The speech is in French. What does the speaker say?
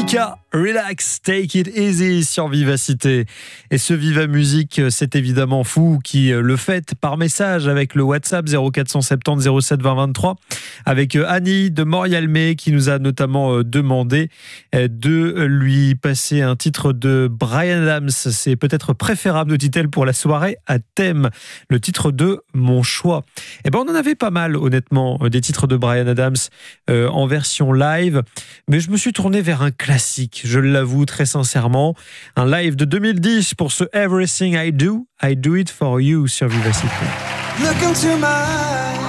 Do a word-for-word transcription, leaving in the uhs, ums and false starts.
Mika, relax, take it easy sur Vivacité. Et ce Viva Musique, c'est évidemment Fou qui le fête par message avec le WhatsApp zéro quatre cent soixante-dix zéro sept vingt vingt-trois, avec Annie de Morialmé qui nous a notamment demandé de lui passer un titre de Bryan Adams. C'est peut-être préférable, nous dit-elle, pour la soirée à thème. Le titre de Mon choix. Eh ben, on en avait pas mal, honnêtement, des titres de Bryan Adams euh, en version live. Mais je me suis tourné vers un classique, je l'avoue très sincèrement. Un live de deux mille dix pour ce Everything I Do, I Do It For You sur Vivacité. Look into my